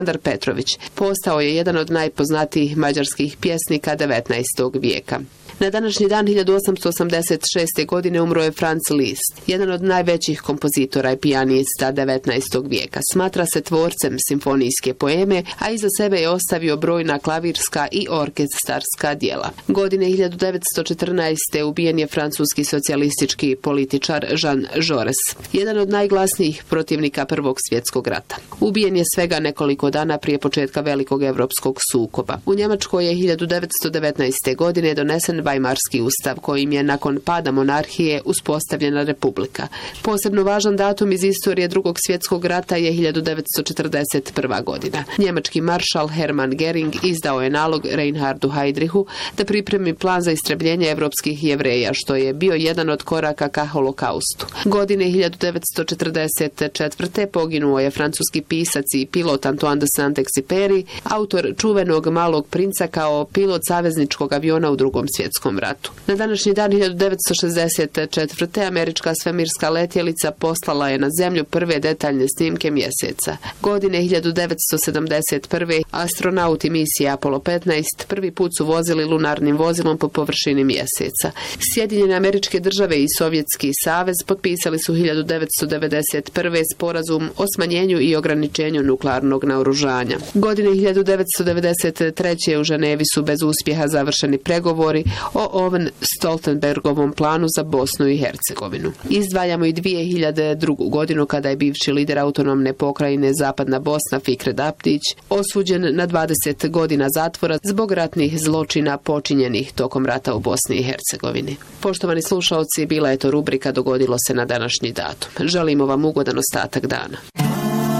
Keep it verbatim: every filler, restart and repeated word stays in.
Aleksandar Petrović postao je jedan od najpoznatijih mađarskih pjesnika devetnaestog vijeka. Na današnji dan hiljadu osamsto osamdeset šeste. godine umro je Franz Liszt, jedan od najvećih kompozitora i pijanista devetnaestog vijeka. Smatra se tvorcem simfonijske poeme, a iza sebe je ostavio brojna klavirska i orkestarska djela. Godine hiljadu devetsto četrnaeste. ubijen je francuski socijalistički političar Jean Jaurès, jedan od najglasnijih protivnika Prvog svjetskog rata. Ubijen je svega nekoliko dana prije početka velikog europskog sukoba. U Njemačkoj je hiljadu devetsto devetnaeste. godine donesen Vajmarski ustav, kojim je nakon pada monarhije uspostavljena republika. Posebno važan datum iz istorije Drugog svjetskog rata je hiljadu devetsto četrdeset prva. godina. Njemački maršal Hermann Göring izdao je nalog Reinhardu Heydrichu da pripremi plan za istrebljenje evropskih Jevreja, što je bio jedan od koraka ka holokaustu. Godine hiljadu devetsto četrdeset četvrte. poginuo je francuski pisac i pilot Antoine de Saint-Exupéry, autor čuvenog Malog princa kao pilot savezničkog aviona u Drugom svjetskom ratu. Na današnji dan hiljadu devetsto šezdeset četvrte. američka svemirska letjelica poslala je na zemlju prve detaljne snimke mjeseca. Godine hiljadu devetsto sedamdeset prve. astronauti misije Apollo petnaest prvi put su vozili lunarnim vozilom po površini mjeseca. Sjedinjene Američke Države i Sovjetski savez potpisali su hiljadu devetsto devedeset prve. sporazum o smanjenju i ograničenju nuklearnog naoružanja. Godine hiljadu devetsto devedeset treće. u Ženevi su bez uspjeha završeni pregovori o Owen-Stoltenbergovom planu za Bosnu i Hercegovinu. Izdvajamo i dvije hiljade drugu. godinu kada je bivši lider autonomne pokrajine Zapadna Bosna Fikret Aptić osuđen na dvadeset godina zatvora zbog ratnih zločina počinjenih tokom rata u Bosni i Hercegovini. Poštovani slušalci, bila je to rubrika Dogodilo se na današnji datum. Želimo vam ugodan ostatak dana.